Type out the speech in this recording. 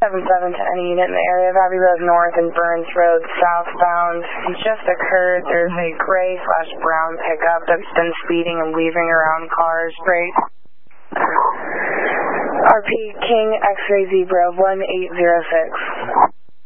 7-7 to any unit in the area of Abbey Road North and Burns Road southbound. It just occurred. There's a gray/brown pickup that's been speeding and weaving around cars. Great. RP King X-Ray Zebra 1806.